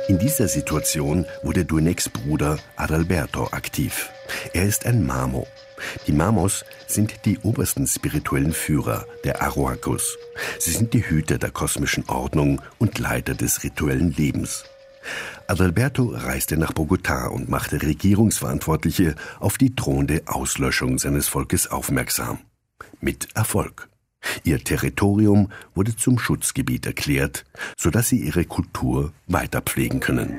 In dieser Situation wurde Duenecs Bruder Adalberto aktiv. Er ist ein Mamo. Die Mamos sind die obersten spirituellen Führer der Aroacos. Sie sind die Hüter der kosmischen Ordnung und Leiter des rituellen Lebens. Adalberto reiste nach Bogotá und machte Regierungsverantwortliche auf die drohende Auslöschung seines Volkes aufmerksam. Mit Erfolg. Ihr Territorium wurde zum Schutzgebiet erklärt, sodass sie ihre Kultur weiter pflegen können.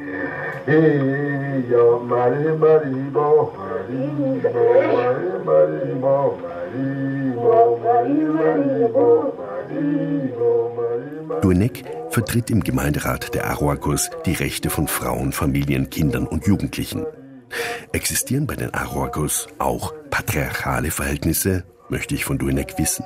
Duenec vertritt im Gemeinderat der Aroacos die Rechte von Frauen, Familien, Kindern und Jugendlichen. Existieren bei den Aroacos auch patriarchale Verhältnisse, möchte ich von Duenec wissen.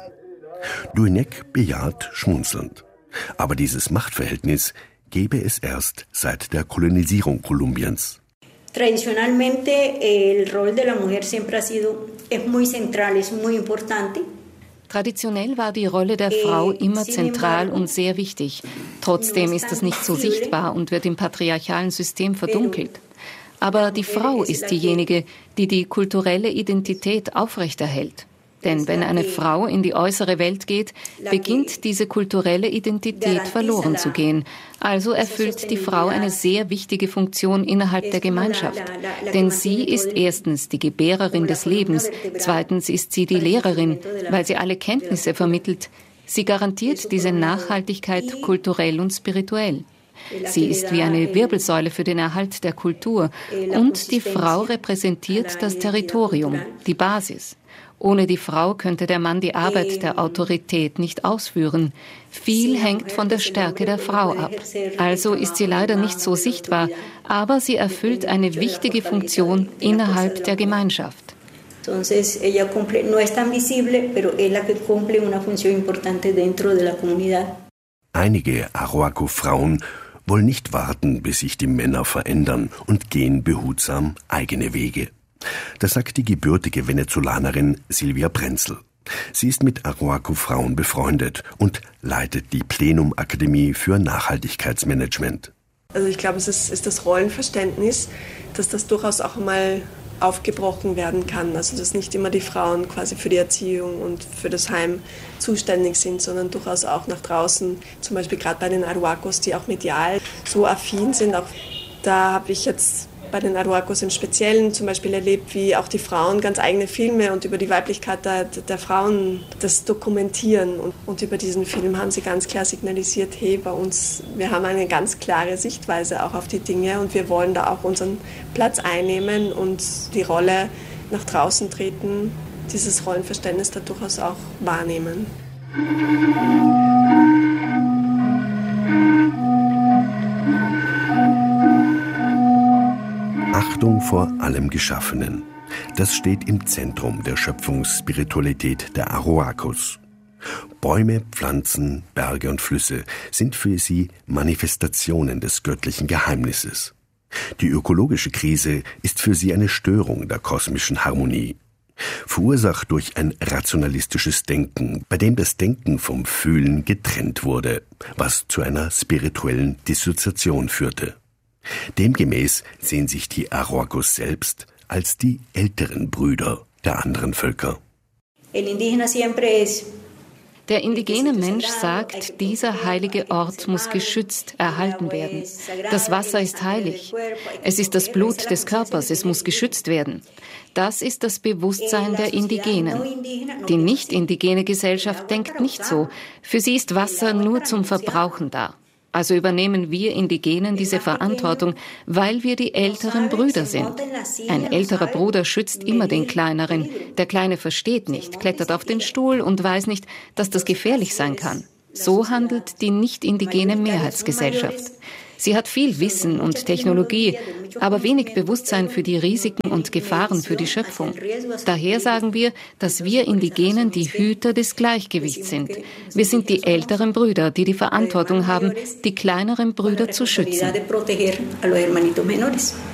Duenec bejaht schmunzelnd. Aber dieses Machtverhältnis gäbe es erst seit der Kolonisierung Kolumbiens. Tradicionalmente el rol de la mujer siempre es muy central, es muy importante. Traditionell war die Rolle der Frau immer zentral und sehr wichtig. Trotzdem ist das nicht so sichtbar und wird im patriarchalen System verdunkelt. Aber die Frau ist diejenige, die die kulturelle Identität aufrechterhält. Denn wenn eine Frau in die äußere Welt geht, beginnt diese kulturelle Identität verloren zu gehen. Also erfüllt die Frau eine sehr wichtige Funktion innerhalb der Gemeinschaft. Denn sie ist erstens die Gebärerin des Lebens, zweitens ist sie die Lehrerin, weil sie alle Kenntnisse vermittelt. Sie garantiert diese Nachhaltigkeit kulturell und spirituell. Sie ist wie eine Wirbelsäule für den Erhalt der Kultur. Und die Frau repräsentiert das Territorium, die Basis. Ohne die Frau könnte der Mann die Arbeit der Autorität nicht ausführen. Viel hängt von der Stärke der Frau ab. Also ist sie leider nicht so sichtbar, aber sie erfüllt eine wichtige Funktion innerhalb der Gemeinschaft. Entonces ella no es tan visible, pero es la que cumple una función importante dentro de la comunidad. Einige Aroaco-Frauen wollen nicht warten, bis sich die Männer verändern und gehen behutsam eigene Wege. Das sagt die gebürtige Venezolanerin Silvia Prenzel. Sie ist mit Aroaco-Frauen befreundet und leitet die Plenum-Akademie für Nachhaltigkeitsmanagement. Also ich glaube, es ist das Rollenverständnis, dass das durchaus auch mal aufgebrochen werden kann. Also dass nicht immer die Frauen quasi für die Erziehung und für das Heim zuständig sind, sondern durchaus auch nach draußen, zum Beispiel gerade bei den Aroacos, die auch medial so affin sind. Auch da habe ich jetzt bei den Aroacos im Speziellen zum Beispiel erlebt, wie auch die Frauen ganz eigene Filme und über die Weiblichkeit der Frauen das dokumentieren. Und über diesen Film haben sie ganz klar signalisiert, hey, bei uns, wir haben eine ganz klare Sichtweise auch auf die Dinge und wir wollen da auch unseren Platz einnehmen und die Rolle nach draußen treten, dieses Rollenverständnis da durchaus auch wahrnehmen. Achtung vor allem Geschaffenen. Das steht im Zentrum der Schöpfungsspiritualität der Aroacos. Bäume, Pflanzen, Berge und Flüsse sind für sie Manifestationen des göttlichen Geheimnisses. Die ökologische Krise ist für sie eine Störung der kosmischen Harmonie. Verursacht durch ein rationalistisches Denken, bei dem das Denken vom Fühlen getrennt wurde, was zu einer spirituellen Dissoziation führte. Demgemäß sehen sich die Aroacos selbst als die älteren Brüder der anderen Völker. Der indigene Mensch sagt, dieser heilige Ort muss geschützt, erhalten werden. Das Wasser ist heilig. Es ist das Blut des Körpers, es muss geschützt werden. Das ist das Bewusstsein der Indigenen. Die nicht-indigene Gesellschaft denkt nicht so. Für sie ist Wasser nur zum Verbrauchen da. Also übernehmen wir Indigenen diese Verantwortung, weil wir die älteren Brüder sind. Ein älterer Bruder schützt immer den Kleineren. Der Kleine versteht nicht, klettert auf den Stuhl und weiß nicht, dass das gefährlich sein kann. So handelt die nicht-indigene Mehrheitsgesellschaft. Sie hat viel Wissen und Technologie, aber wenig Bewusstsein für die Risiken und Gefahren für die Schöpfung. Daher sagen wir, dass wir Indigenen die Hüter des Gleichgewichts sind. Wir sind die älteren Brüder, die die Verantwortung haben, die kleineren Brüder zu schützen.